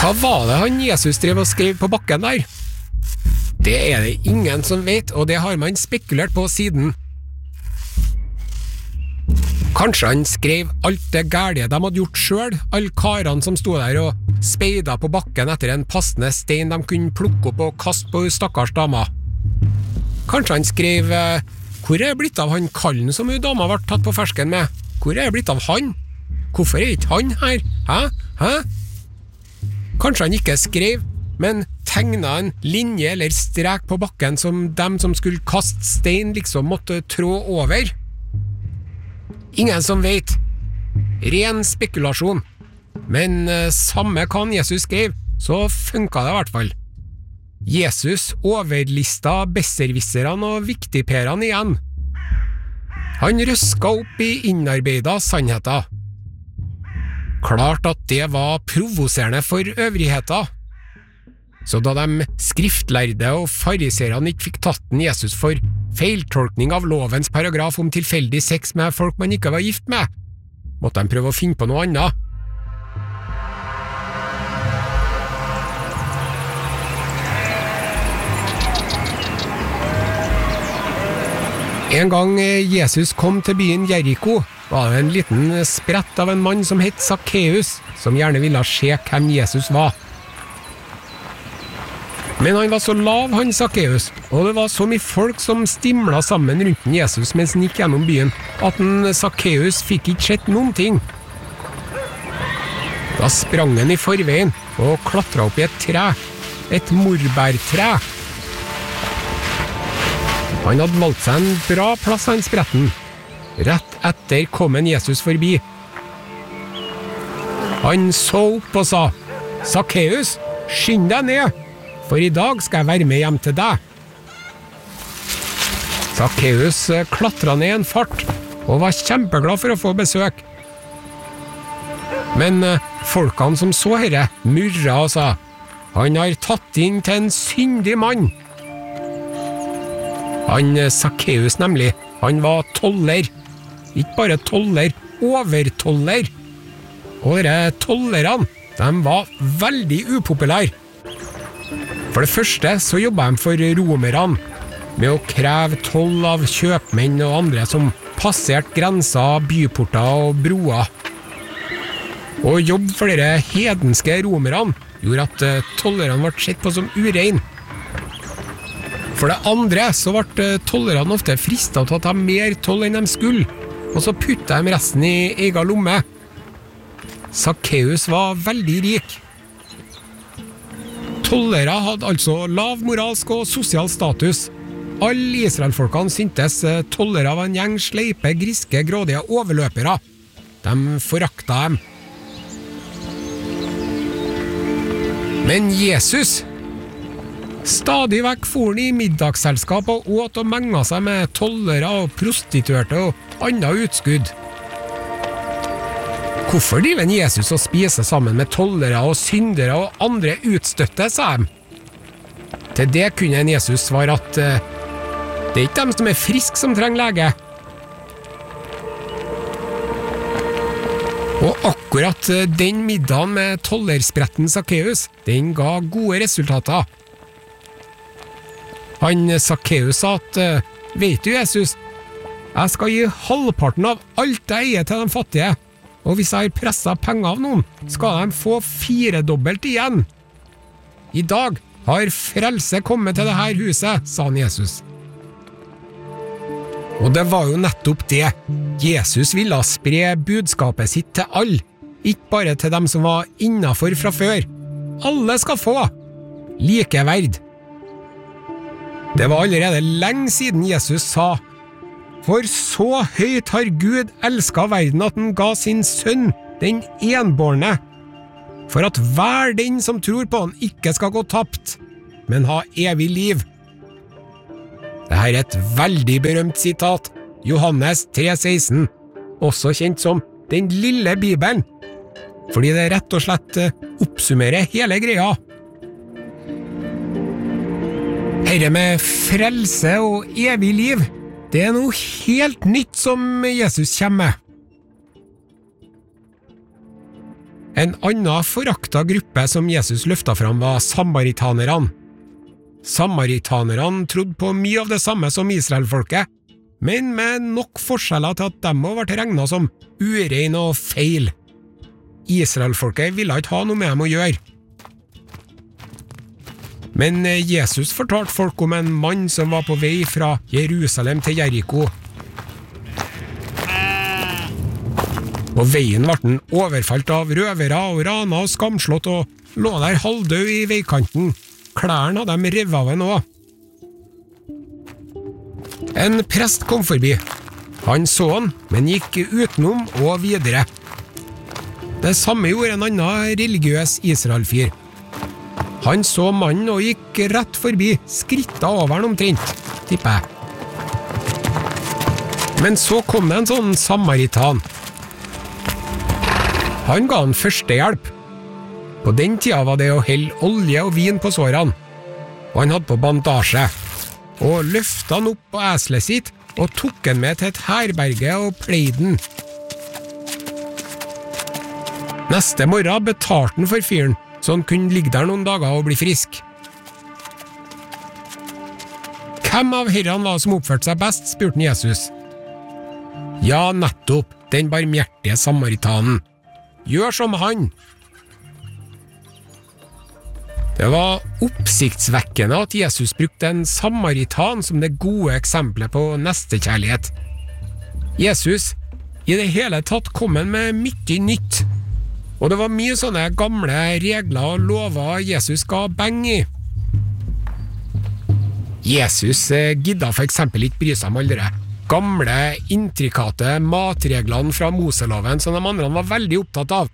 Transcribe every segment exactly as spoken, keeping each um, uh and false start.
Hva var det han Jesus drev og skrev på bakken der? Det er det ingen som vet, og det har man spekulert på siden. Kanskje han skrev alt det gærlige de hadde gjort selv, alle karene som stod der og speida på bakken etter en passende stein de kunne plukke opp og kaste på stakkars dama. Kanskje han skrev, hvor er det blitt av han kallen som hun dama ble tatt på fersken med? Hvor er det blitt av han? Hvorfor er ikke han her? Hæ? Hæ? Kanskje han ikke skrev, men tegnet en linje eller strek på bakken som dem som skulle kaste stein liksom måtte trå over. Ingen som vet. Ren spekulasjon. Men eh, samme hva Jesus skrev, så funket det i hvert fall. Jesus overlista besserwisserne og viktigperene igjen. Han røska opp i innarbeida sannheter. Klart at det var provoserende for øvrigheta. Så da de skriftlærde og fariserene ikke fikk tatt den Jesus for feiltolkning av lovens paragraf om tilfeldig sex med folk man ikke var gift med, måtte de prøve å finne på noe annet. En gang Jesus kom til byen Jericho, var det en liten sprett av en mann som het Zacchaeus, som gjerne ville se hvem Jesus var. Men han var så lav, han Zacchaeus, og det var så mye folk som stimla sammen rundt Jesus mens han gikk gjennom byen, at en Zacchaeus fikk ikke sett noen ting. Da sprang han i forveien og klatra opp i et tre, et morbærtre. Han hadde valgt seg en bra plass av den spretten. Rett etter kom en Jesus forbi. Han så opp og sa, «Zacchaeus, skynd deg ned, for i dag skal jeg være med hjem til deg.» Zacchaeus klatret ned en fart, og var kjempeglad for å få besøk. Men folkene som så herre, murra og sa, «Han har tatt inn til en syndig mann.» Han Zacchaeus nemlig, han var toller. Ikke bare toller, overtoller. Og dere tollerne, de var veldig upopulære. For det første så jobbet de for romerne, med å kreve toll av kjøpmenn og andre som passerte grenser, byporter og broer. Å jobbe for dere hedenske romerne gjorde at tollerne ble sett på som urein. For det andre så ble tollerne ofte fristet til å ta mer toll enn de skulle, og så puttet de resten i egen lomme. Zacchaeus var veldig rik. Tollere hadde altså lav moralsk og sosial status. Alle Israelfolkene syntes tollere var en gjeng sleipe, griske, grådige overløpere. De forakta dem. Men Jesus, stadig vekk for han i middagsselskap og åt og menga seg med tollere og prostituerte og andre utskudd. Hvorfor driver Jesus og spiser sammen med tollere og syndere og andre utstøtte, sa de? Til det kunne en Jesus svare at uh, det er ikke dem som er friske som trenger lege. Og akkurat den middagen med tollerspretten Zacchaeus, den ga gode resultater. Han Zacchaeus sa at, vet du Jesus, jeg skal gi halvparten av alt jeg eier til de fattige, og hvis jeg har presset penger av noen, skal de få firedobbelt igjen. I dag har frelse kommet til dette huset, sa han Jesus. Og det var jo nettopp det. Jesus ville spre budskapet sitt til alle, ikke bare til dem som var innenfor fra før. Alle skal få likeverd. Det var allerede lenge siden Jesus sa, for så høyt har Gud elsket verden at han ga sin sønn, den enbårne, for at hver den som tror på han ikke skal gå tapt, men ha evig liv. Dette er et veldig berømt sitat, Johannes tre seksten, også kjent som den lille Bibelen, fordi det rett og slett oppsummerer hele greia. Herre med frelse og evig liv, det er noe helt nytt som Jesus kommer med. En annen forakta gruppe som Jesus løftet fram var samaritanerne. Samaritanerne trodde på mye av det samme som Israelfolket, men med nok forskjeller til at de må vært regnet som urein og feil. Israelfolket ville ikke ha noe med dem å gjøre. Men Jesus fortalte folk om en mann som var på vei fra Jerusalem til Jericho. På veien ble han overfalt av røvere og rana og skamslått og lå der halvdød i veikanten. Klærne hadde de revet av en også. En prest kom forbi. Han så han, men gikk utenom og videre. Det samme gjorde en annen religiøs Israel-fyr. Han så mannen og gikk rett forbi, skrittet over han omtrent, tipper jeg. Men så kom det en sånn samaritan. Han ga han førstehjelp. På den tida var det å helle olje og vin på sårene, og han hadde på bandasje, og løftet han opp på eselet sitt og tok han med til et herberge og pleide den. Neste morgen betalte han for fyren, så han kunne ligge der noen dager og bli frisk. Hvem av herrene var som oppførte seg best, spurte han Jesus. Ja, nettopp, den barmhjertige samaritanen. Gjør som han. Det var oppsiktsvekkende at Jesus brukte en samaritan som det gode eksempelet på nestekjærlighet. Jesus, i det hele tatt, kom han med mye nytt. Og det var mye sånne gamle regler og lover Jesus ga beng i. Jesus gidda for eksempel ikke bry seg om alle de gamle, intrikate matreglene fra Moseloven som de andre var veldig opptatt av.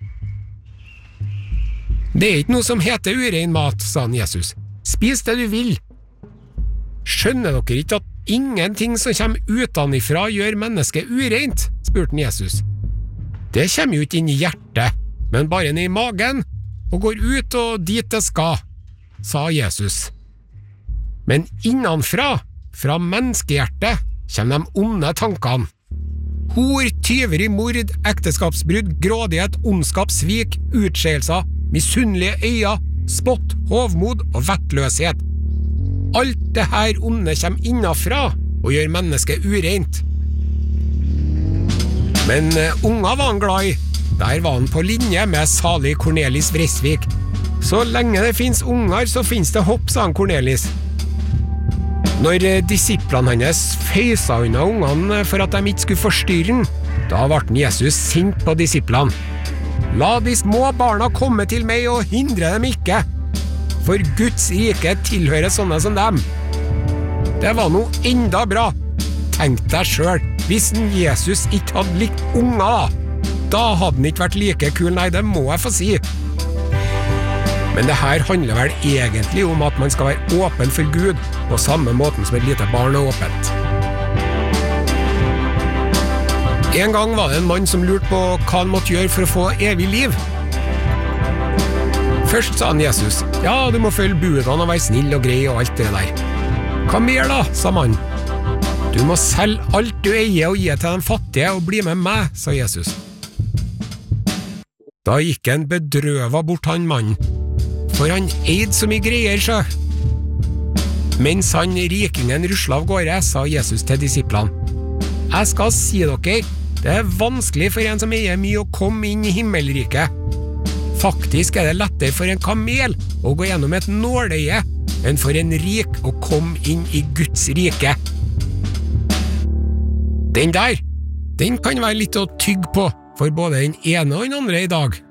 Det er ikke noe som heter urein mat, sa han Jesus. Spis det du vil. Skjønner dere ikke at ingenting som kommer utenifra gjør mennesket ureint, spurte han Jesus. Det kommer jo ikke inn i hjertet, men bare ned i magen, og går ut og dit det skal, sa Jesus. Men innenfra, fra menneskehjertet, kommer de onde tankene. Hor, tyveri, mord, ekteskapsbrudd, grådighet, ondskap, svik, utskeielser, misunnelige øyne, spott, hovmod og vettløshet. Alt det her onde kommer innenfra og gjør mennesket ureint. Men uh, unger var han glad i. Der var han på linje med salig Cornelis Vreisvik. Så lenge det finnes unger, så finnes det hopp, sa han Cornelis. Når uh, disiplene hennes føysa unna ungene for at de ikke skulle forstyrre den, da ble Jesus sint på disiplene. La de små barna komme til meg og hindre dem ikke, for Guds rike tilhører sånne som dem. Det var noe enda bra. Tenk deg selv, hvis en Jesus ikke hadde likt unger da, da hadde han ikke vært like kul, nei, det må jeg få si. Men det her handler vel egentlig om at man skal være åpen for Gud, på samme måten som et lite barn er åpent. En gang var det en mann som lurte på hva han måtte gjøre for å få evig liv. Først sa han Jesus, ja, du må følge budene og være snill og grei og alt det der. Hva mer da, sa mannen. Du må selge alt du eier og gi til de fattige og bli med meg, sa Jesus. Da gikk en bedrøva bort han mannen, for han eide så mye greier, så. Mens han rikingen ruslet av gårde, sa Jesus til disiplene. Jeg skal si dere, det er vanskelig for en som eier mye å komme inn i himmelriket. Faktisk er det lettere for en kamel å gå gjennom et nåløye enn for en rik å komme inn i Guds rike. Den der, den kan være litt å tygge på for både den ene og den andre i dag.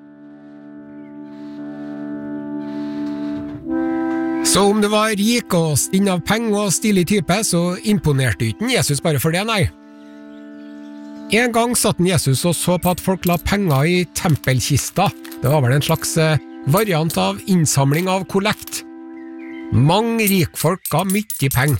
Så om du var rik og stinn av penger og stilig type, så imponerte ikke Jesus bare for det, nei. En gang satt Jesus og så på at folk la penger i tempelkista. Det var vel en slags variant av innsamling av kollekt. Mange rikfolk ga mye penger.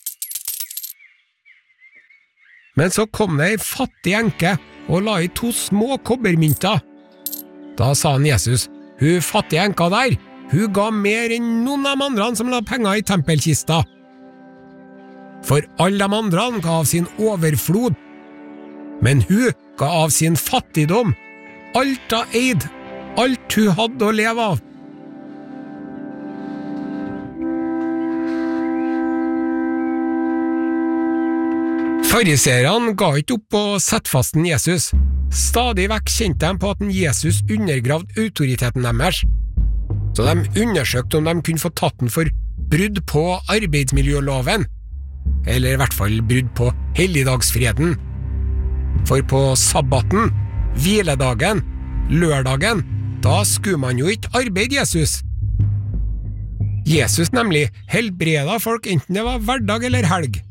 Men så kom det en fattig enke og la i to små kobbermynter. Da sa han Jesus, hun fattige enka der, hun ga mer enn noen av de andre som la penger i tempelkista. For alle de andre ga av sin overflod, men hun ga av sin fattigdom, alt av eid, alt hun hadde å leve av. Fariserene ga ikke opp å sette fast en Jesus. Stadig vekk kjente de på at en Jesus undergravde autoriteten deres. Så de undersøkte om de kunne få tatt den for brudd på arbeidsmiljøloven, eller i hvert fall brudd på helligdagsfreden. For på sabbaten, hviledagen, lørdagen, da skulle man jo ikke arbeide Jesus. Jesus nemlig helbreda folk enten det var hverdag eller helg.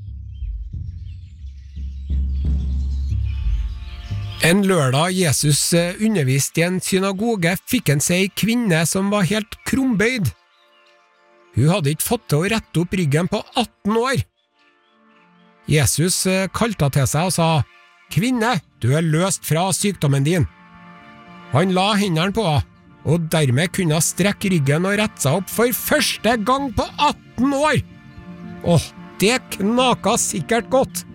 En lørdag Jesus underviste i en synagoge fikk han seg en kvinne som var helt krumbøyd. Hun hadde ikke fått til å rette opp ryggen på atten år. Jesus kalte til seg og sa, «Kvinne, du er løst fra sykdommen din.» Han la hendene på henne, og dermed kunne hun strekke ryggen og rette seg opp for første gang på atten år. Åh, det knaka sikkert godt.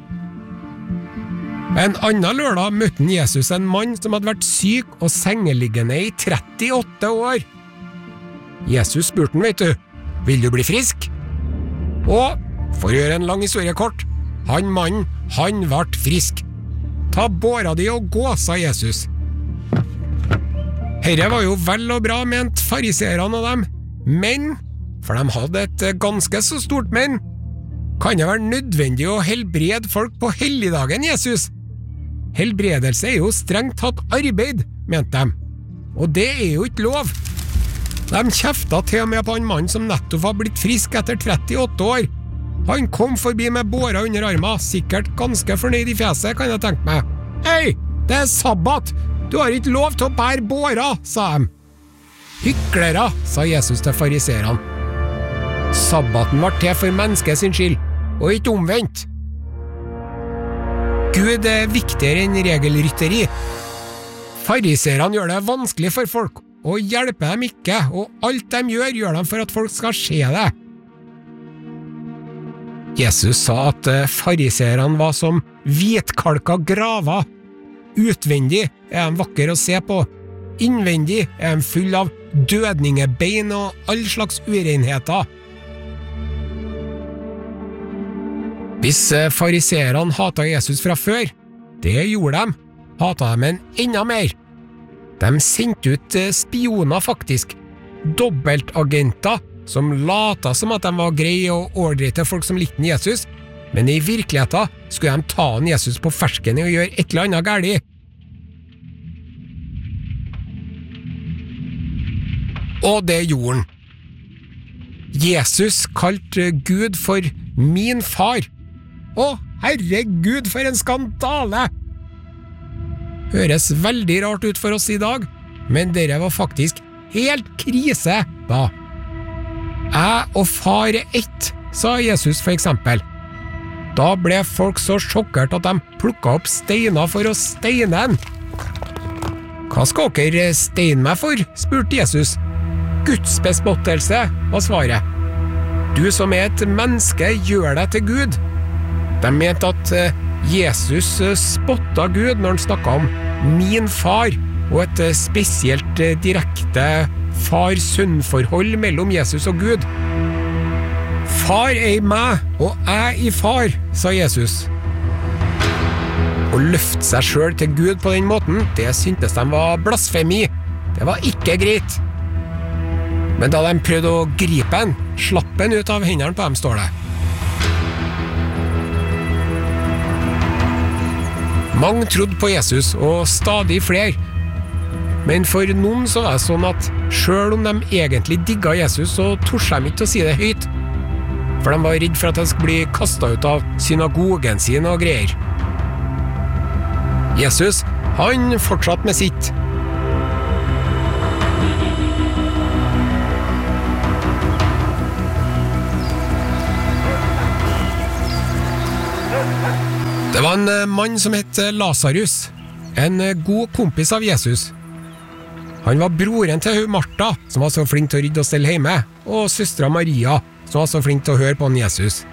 En annen lørdag møtte Jesus en mann som hadde vært syk og sengeliggende i trettiåtte år. Jesus spurte han, vet du, «Vil du bli frisk?» Og, for å gjøre en lang historie kort, han mannen, han ble frisk. «Ta båra di og gå», sa Jesus. Herre var jo vel og bra ment fariserene og dem, men, for de hadde et ganske så stort men, kan det være nødvendig å helbrede folk på helligdagen, Jesus? Helbredelse er jo strengt tatt arbeid, mente de, og det er jo ikke lov. De kjefta til og med på en mann som nettopp var blitt frisk etter trettiåtte år. Han kom forbi med båra under armen, sikkert ganske fornøyd i fjeset, kan jeg tenke meg. «Hei, det er sabbat! Du har ikke lov til å bære båra», sa de. «Hyklere», sa Jesus til fariserene. Sabbaten var til for mennesket sin skyld, og ikke omvendt. Gud er viktigere enn regelrytteri. Fariserene gjør det vanskelig for folk, og hjelper dem ikke, og alt de gjør, gjør dem for at folk skal se det. Jesus sa at fariserene var som hvitkalka graver. Utvendig er de vakre å se på. Innvendig er de full av dødningebein og all slags urenheter. Hvis fariserene hatet Jesus fra før, det gjorde de, hatet de en enda mer. De sendte ut spioner faktisk, dobbeltagenter som lata som at de var greie og ordrete folk som likte Jesus, men i virkeligheten skulle de ta en Jesus på fersken og gjøre et eller annet gærlig. Og det gjorde han. Jesus kalte Gud for min far. Å, herregud, for en skandale! Høres veldig rart ut for oss i dag, men dere var faktisk helt krise da. Jeg og far er ett, sa Jesus for eksempel. Da ble folk så sjokkert at de plukket opp steiner for å steine den. Hva skal dere steine meg for? Spurte Jesus. Gudsbespottelse, var svaret. Du som er et menneske, gjør deg til Gud. De mente at Jesus spotta Gud når han snakket om min far, og et spesielt direkte far-sønn-forhold mellom Jesus og Gud. Far er i meg, og jeg i far, sa Jesus. Å løfte seg selv til Gud på den måten, det syntes de var blasfemi. Det var ikke greit. Men da de prøvde å gripe den, slapp den ut av hendene på dem, står det. Mange trodde på Jesus, og stadig flere. Men for noen så var det sånn at selv om de egentlig digget Jesus, så torde de ikke å si det høyt. For de var redd for at de skulle bli kastet ut av synagogen sin og greier. Jesus, han fortsatte med sitt. Det var en mann som het Lazarus, en god kompis av Jesus. Han var broren til Martha, som var så flink til å rydde og stelle hjemme, og søstera Maria, som var så flink til å høre på han Jesus.